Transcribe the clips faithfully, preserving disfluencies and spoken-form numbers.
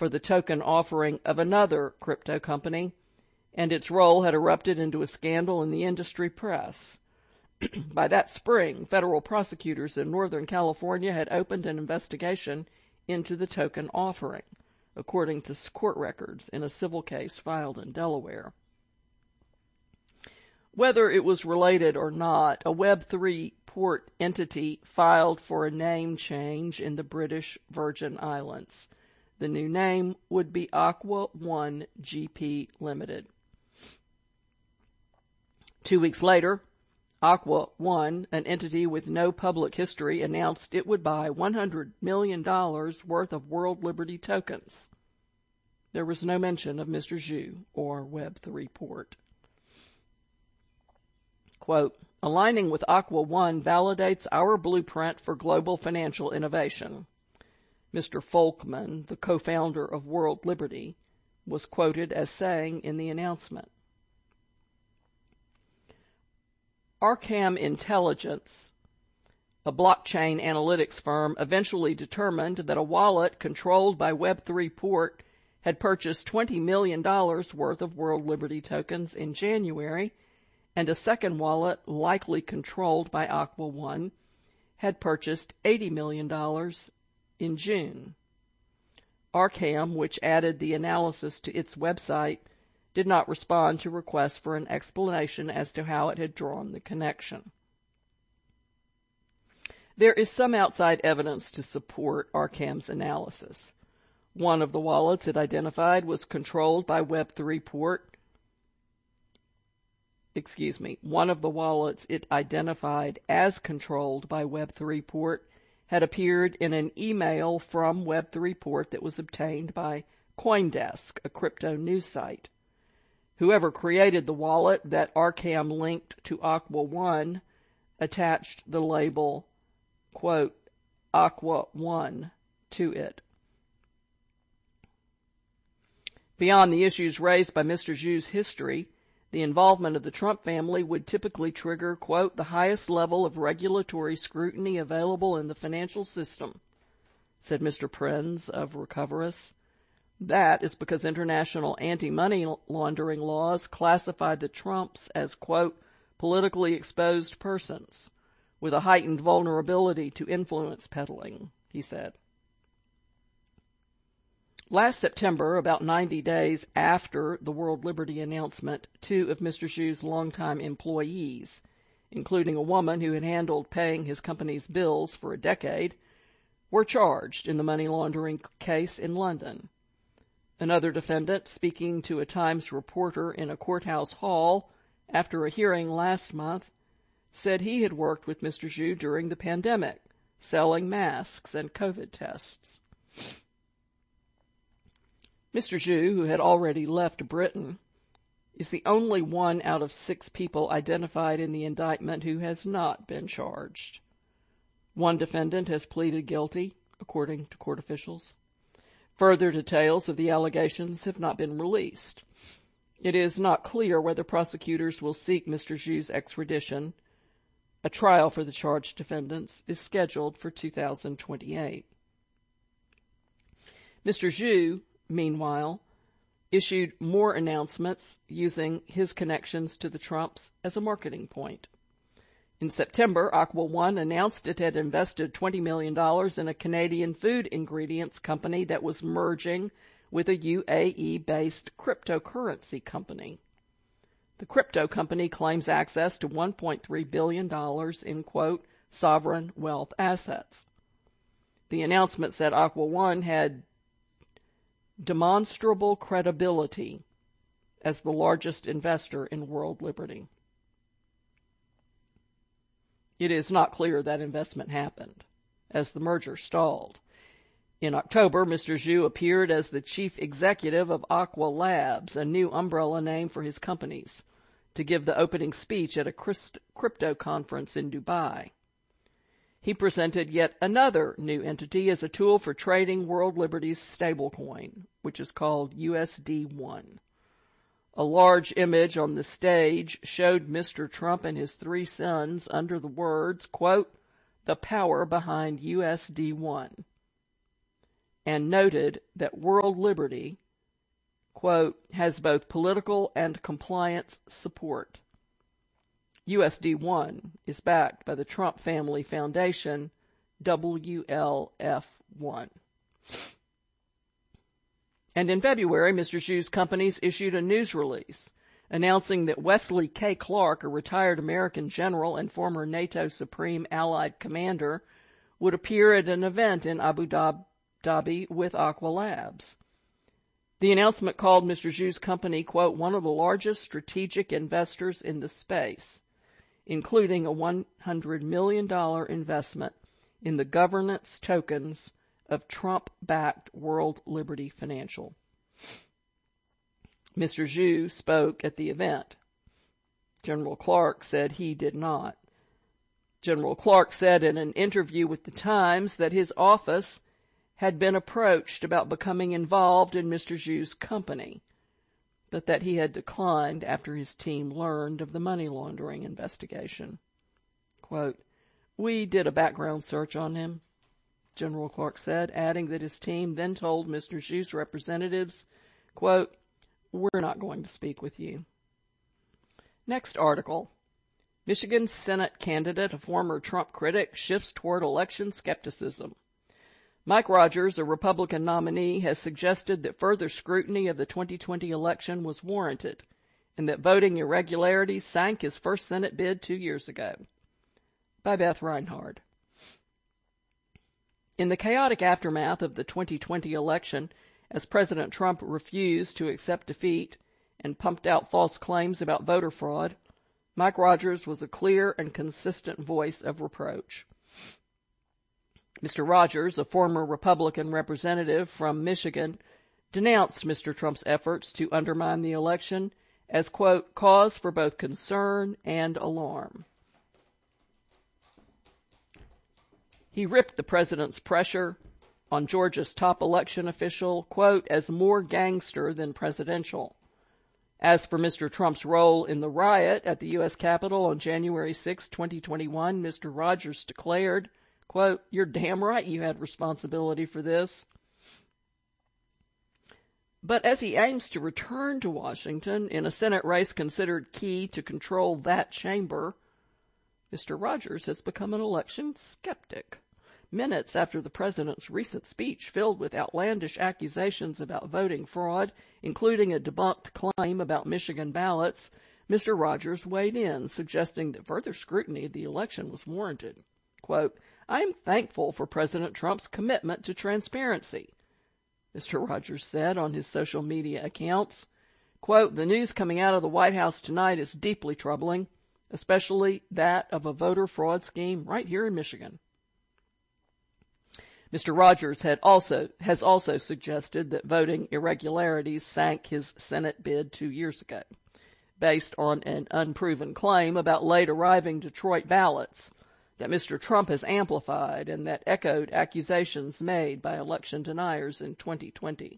for the token offering of another crypto company, and its role had erupted into a scandal in the industry press. By that spring, federal prosecutors in Northern California had opened an investigation into the token offering, according to court records in a civil case filed in Delaware. Whether it was related or not, a Web three port entity filed for a name change in the British Virgin Islands. The new name would be Aqua One G P Limited. Two weeks later, Aqua One, an entity with no public history, announced it would buy one hundred million dollars worth of World Liberty tokens. There was no mention of Mister Zhu or Web three port. Quote, aligning with Aqua One validates our blueprint for global financial innovation. Mister Folkman, the co-founder of World Liberty, was quoted as saying in the announcement. Arkham Intelligence, a blockchain analytics firm, eventually determined that a wallet controlled by Web three port had purchased twenty million dollars worth of World Liberty tokens in January, and a second wallet, likely controlled by Aqua One, had purchased eighty million dollars in June. Arkham, which added the analysis to its website, did not respond to requests for an explanation as to how it had drawn the connection. There is some outside evidence to support Arkham's analysis. One of the wallets it identified was controlled by Web three port. Excuse me, one of the wallets it identified as controlled by Web three port had appeared in an email from Web three port that was obtained by CoinDesk, a crypto news site. Whoever created the wallet that Arkham linked to Aqua One attached the label, quote, Aqua One to it. Beyond the issues raised by Mister Zhu's history, the involvement of the Trump family would typically trigger, quote, the highest level of regulatory scrutiny available in the financial system, said Mister Prenz of Recoverus. That is because international anti-money laundering laws classify the Trumps as, quote, politically exposed persons with a heightened vulnerability to influence peddling, he said. Last September, about ninety days after the World Liberty announcement, two of Mister Zhu's longtime employees, including a woman who had handled paying his company's bills for a decade, were charged in the money laundering case in London. Another defendant, speaking to a Times reporter in a courthouse hall after a hearing last month, said he had worked with Mister Zhu during the pandemic, selling masks and COVID tests. Mister Zhu, who had already left Britain, is the only one out of six people identified in the indictment who has not been charged. One defendant has pleaded guilty, according to court officials. Further details of the allegations have not been released. It is not clear whether prosecutors will seek Mister Zhu's extradition. A trial for the charged defendants is scheduled for two thousand twenty-eight. Mister Zhu, meanwhile, issued more announcements using his connections to the Trumps as a marketing point. In September, Aqua One announced it had invested twenty million dollars in a Canadian food ingredients company that was merging with a U A E-based cryptocurrency company. The crypto company claims access to one point three billion dollars in, quote, sovereign wealth assets. The announcement said Aqua One had demonstrable credibility as the largest investor in World Liberty. It is not clear that investment happened, as the merger stalled. In October, Mister Zhu appeared as the chief executive of Aqua Labs, a new umbrella name for his companies, to give the opening speech at a crypto conference in Dubai. He presented yet another new entity as a tool for trading World Liberty's stablecoin, which is called U S D one. A large image on the stage showed Mister Trump and his three sons under the words, quote, the power behind U S D one. and noted that world liberty, quote, has both political and compliance support. U S D one is backed by the Trump Family Foundation, W L F one. And in February, Mister Xu's companies issued a news release announcing that Wesley K. Clark, a retired American general and former NATO Supreme Allied Commander, would appear at an event in Abu Dhabi with Aqua Labs. The announcement called Mister Xu's company, quote, one of the largest strategic investors in the space, including a one hundred million dollars investment in the governance tokens of Trump-backed World Liberty Financial. Mister Xu spoke at the event. General Clark said he did not. General Clark said in an interview with the Times that his office had been approached about becoming involved in Mister Xu's company, but that he had declined after his team learned of the money laundering investigation. Quote, we did a background search on him, General Clark said, adding that his team then told Mister Xu's representatives, quote, we're not going to speak with you. Next article. Michigan Senate candidate, a former Trump critic, shifts toward election skepticism. Mike Rogers, a Republican nominee, has suggested that further scrutiny of the twenty twenty election was warranted and that voting irregularities sank his first Senate bid two years ago. By Beth Reinhard. In the chaotic aftermath of the twenty twenty election, as President Trump refused to accept defeat and pumped out false claims about voter fraud, Mike Rogers was a clear and consistent voice of reproach. Mister Rogers, a former Republican representative from Michigan, denounced Mister Trump's efforts to undermine the election as, quote, cause for both concern and alarm. He ripped the president's pressure on Georgia's top election official, quote, as more gangster than presidential. As for Mister Trump's role in the riot at the U S Capitol on January sixth, twenty twenty-one, Mister Rogers declared, quote, you're damn right you had responsibility for this. But as he aims to return to Washington in a Senate race considered key to control that chamber, Mister Rogers has become an election skeptic. Minutes after the president's recent speech filled with outlandish accusations about voting fraud, including a debunked claim about Michigan ballots, Mister Rogers weighed in, suggesting that further scrutiny of the election was warranted. Quote, I am thankful for President Trump's commitment to transparency, Mister Rogers said on his social media accounts. Quote, the news coming out of the White House tonight is deeply troubling, especially that of a voter fraud scheme right here in Michigan. Mister Rogers had also, has also suggested that voting irregularities sank his Senate bid two years ago, based on an unproven claim about late arriving Detroit ballots that Mister Trump has amplified and that echoed accusations made by election deniers in twenty twenty.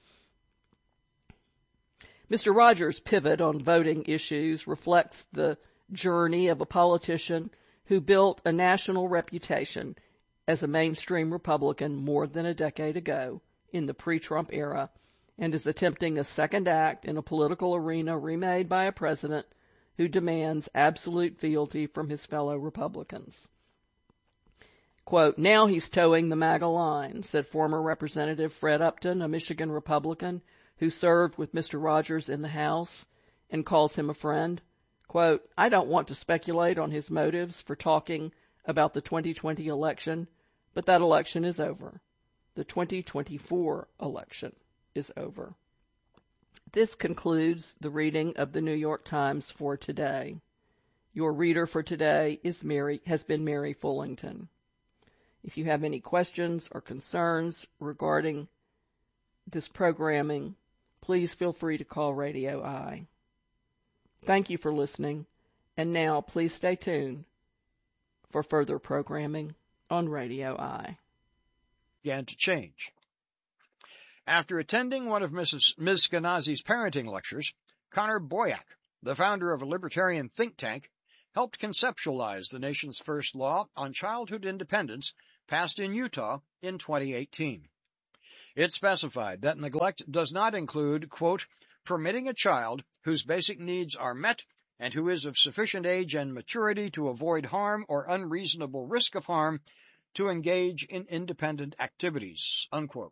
Mister Rogers' pivot on voting issues reflects the journey of a politician who built a national reputation as a mainstream Republican more than a decade ago in the pre-Trump era and is attempting a second act in a political arena remade by a president who demands absolute fealty from his fellow Republicans. Quote, now he's towing the MAGA line, said former Representative Fred Upton, a Michigan Republican who served with Mister Rogers in the House and calls him a friend. Quote, I don't want to speculate on his motives for talking about the twenty twenty election, but that election is over. The twenty twenty-four election is over. This concludes the reading of the New York Times for today. Your reader for today is Mary, has been Mary Fullington. If you have any questions or concerns regarding this programming, please feel free to call Radio I. Thank you for listening, and now please stay tuned for further programming on Radio I. Began to change. After attending one of Missus Miz Skenazy's parenting lectures, Connor Boyack, the founder of a libertarian think tank, helped conceptualize the nation's first law on childhood independence passed in Utah in twenty eighteen. It specified that neglect does not include, quote, permitting a child whose basic needs are met and who is of sufficient age and maturity to avoid harm or unreasonable risk of harm to engage in independent activities, unquote.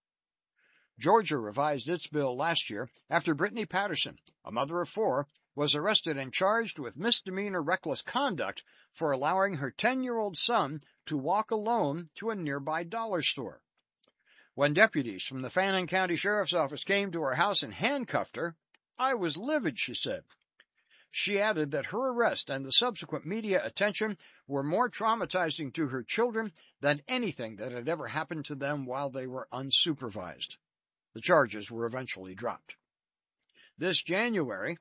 Georgia revised its bill last year after Brittany Patterson, a mother of four, was arrested and charged with misdemeanor reckless conduct for allowing her ten-year-old son to walk alone to a nearby dollar store. When deputies from the Fannin County Sheriff's Office came to her house and handcuffed her, I was livid, she said. She added that her arrest and the subsequent media attention were more traumatizing to her children than anything that had ever happened to them while they were unsupervised. The charges were eventually dropped. This January,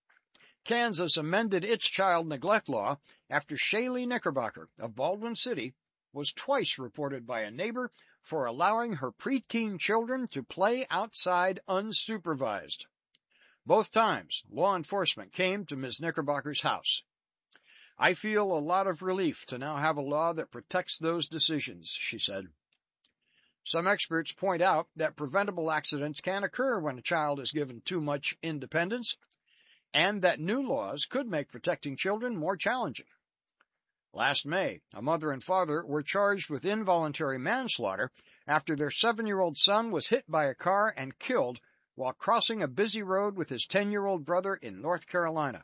Kansas amended its child neglect law after Shaylee Knickerbocker of Baldwin City was twice reported by a neighbor for allowing her preteen children to play outside unsupervised. Both times, law enforcement came to Miz Knickerbocker's house. I feel a lot of relief to now have a law that protects those decisions, she said. Some experts point out that preventable accidents can occur when a child is given too much independence, and that new laws could make protecting children more challenging. Last May, a mother and father were charged with involuntary manslaughter after their seven-year-old son was hit by a car and killed while crossing a busy road with his ten-year-old brother in North Carolina.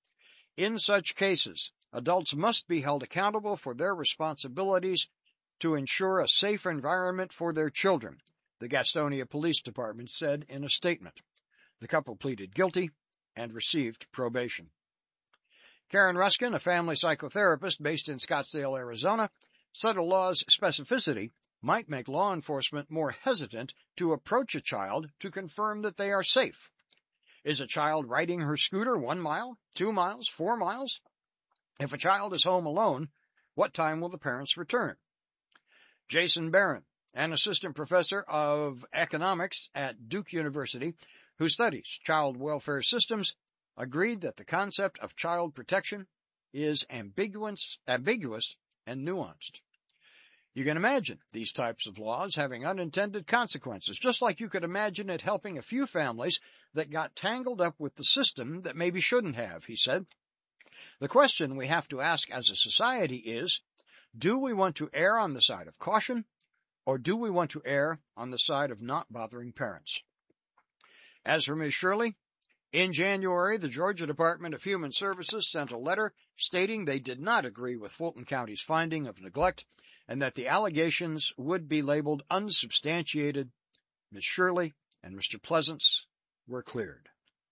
In such cases, adults must be held accountable for their responsibilities to ensure a safe environment for their children, the Gastonia Police Department said in a statement. The couple pleaded guilty and received probation. Karen Ruskin, a family psychotherapist based in Scottsdale, Arizona, said a law's specificity might make law enforcement more hesitant to approach a child to confirm that they are safe. Is a child riding her scooter one mile, two miles, four miles? If a child is home alone, what time will the parents return? Jason Barron, an assistant professor of economics at Duke University, who studies child welfare systems, agreed that the concept of child protection is ambiguous, ambiguous and nuanced. You can imagine these types of laws having unintended consequences, just like you could imagine it helping a few families that got tangled up with the system that maybe shouldn't have, he said. The question we have to ask as a society is, do we want to err on the side of caution, or do we want to err on the side of not bothering parents? As for Miz Shirley, in January, the Georgia Department of Human Services sent a letter stating they did not agree with Fulton County's finding of neglect and that the allegations would be labeled unsubstantiated. Miz Shirley and Mister Pleasance were cleared.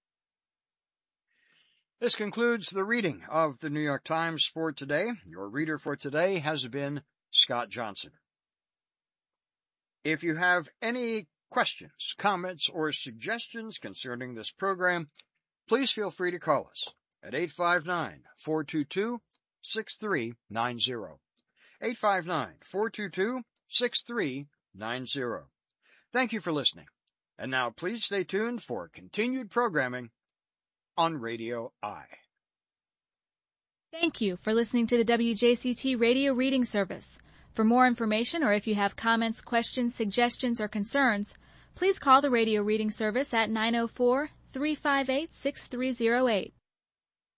This concludes the reading of the New York Times for today. Your reader for today has been Scott Johnson. If you have any questions, comments, or suggestions concerning this program, please feel free to call us at eight five nine, four two two, six three nine zero. eight five nine, four two two, six three nine zero. Thank you for listening. And now please stay tuned for continued programming on Radio I. Thank you for listening to the W J C T Radio Reading Service. For more information or if you have comments, questions, suggestions, or concerns, please call the Radio Reading Service at nine oh four, three five eight, six three oh eight.